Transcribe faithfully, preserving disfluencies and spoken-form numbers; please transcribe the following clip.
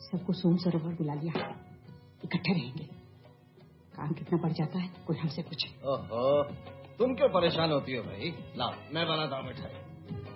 सबको सोम सरोवर बुला लिया, इकट्ठे रहेंगे। काम कितना बढ़ जाता है, कोई हमसे पूछे। ओहो, तुम क्यों परेशान होती हो भाई? लाओ मैं बनाता हूँ मिठाई।